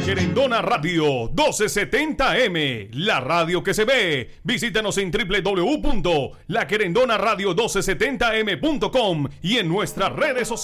Querendona Radio 1270M, la radio que se ve. Visítanos en www.laquerendonaradio1270m.com y en nuestras redes sociales.